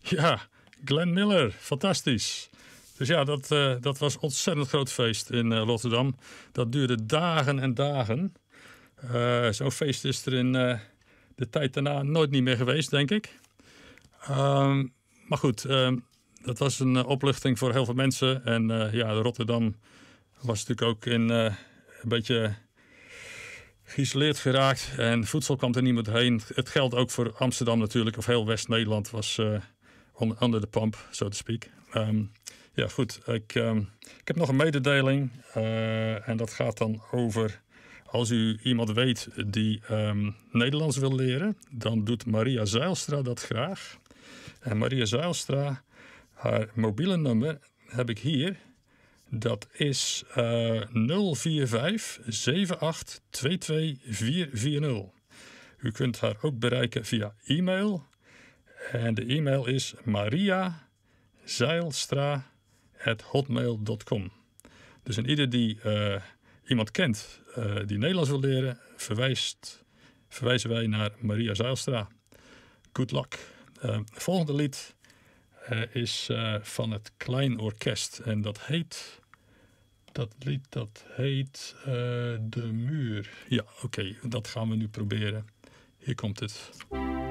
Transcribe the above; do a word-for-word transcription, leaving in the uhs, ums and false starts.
Ja, Glenn Miller, fantastisch. Dus ja, dat, uh, dat was een ontzettend groot feest in uh, Rotterdam. Dat duurde dagen en dagen. Uh, Zo'n feest is er in uh, de tijd daarna nooit niet meer geweest, denk ik. Um, maar goed, uh, dat was een uh, opluchting voor heel veel mensen. En uh, ja, Rotterdam was natuurlijk ook in uh, een beetje geïsoleerd geraakt. En voedsel kwam er niet meer heen. Het geldt ook voor Amsterdam natuurlijk. Of heel West-Nederland was uh, onder de pump, so to speak. Um, ja, goed. Ik, um, ik heb nog een mededeling. Uh, en dat gaat dan over... Als u iemand weet die um, Nederlands wil leren... dan doet Maria Zijlstra dat graag. En Maria Zijlstra, haar mobiele nummer heb ik hier... Dat is uh, nul vier vijf zeven acht twee twee vier vier nul. U kunt haar ook bereiken via e-mail. En de e-mail is maria zijlstra at hotmail dot com. Dus en ieder die uh, iemand kent uh, die Nederlands wil leren... Verwijst, verwijzen wij naar Maria Zijlstra. Good luck. Uh, het volgende lied uh, is uh, van het Klein Orkest. En dat heet... Dat lied dat heet uh, De Muur. Ja, oké, okay, dat gaan we nu proberen. Hier komt het.